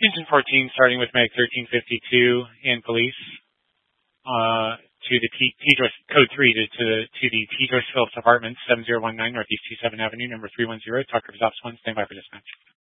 Engine 14, starting with Meg 1352 and police, to the T-Joyce, code 3 to the T-Joyce Phillips Apartments, 7019 Northeast 27 Avenue, number 310. Talk Reserves 1, stand by for dispatch.